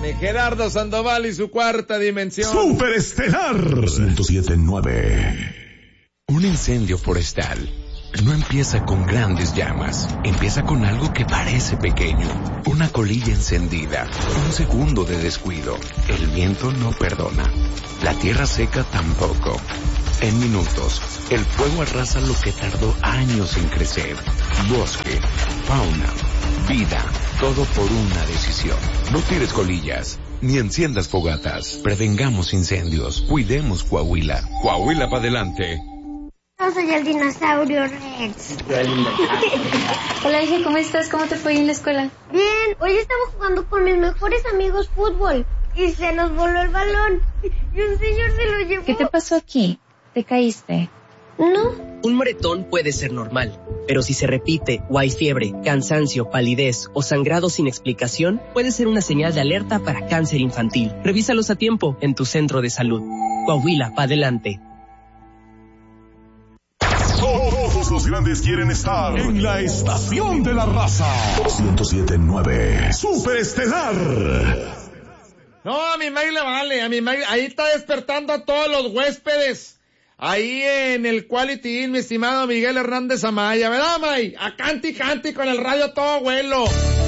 Gerardo Sandoval y su cuarta dimensión. Superestelar 107.9. Un incendio forestal no empieza con grandes llamas, empieza con algo que parece pequeño, una colilla encendida, un segundo de descuido. El viento no perdona, la tierra seca tampoco. En minutos, el fuego arrasa lo que tardó años en crecer. Bosque, fauna, vida, todo por una decisión. No tires colillas, ni enciendas fogatas. Prevengamos incendios, cuidemos Coahuila. Coahuila para adelante. Yo soy el dinosaurio Rex. Hola, hija, ¿cómo estás? ¿Cómo te fue en la escuela? Bien, hoy estaba jugando con mis mejores amigos fútbol y se nos voló el balón y un señor se lo llevó. ¿Qué te pasó aquí? ¿Te caíste? No. Un moretón puede ser normal, pero si se repite o hay fiebre, cansancio, palidez o sangrado sin explicación, puede ser una señal de alerta para cáncer infantil. Revísalos a tiempo en tu centro de salud. Coahuila, pa' adelante. Todos los grandes quieren estar en la estación de la raza. 107.9. Superestelar. No, a mi May le vale, a mi May, ahí está despertando a todos los huéspedes. Ahí en el Quality Inn, mi estimado Miguel Hernández Amaya, ¿verdad, May? A canti con el radio todo vuelo.